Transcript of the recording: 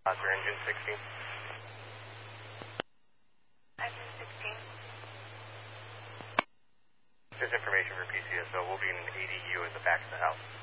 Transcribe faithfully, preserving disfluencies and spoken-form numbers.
Oscar engine sixteen. Engine sixteen. This information for P C S O will be in an A D U at the back of the house.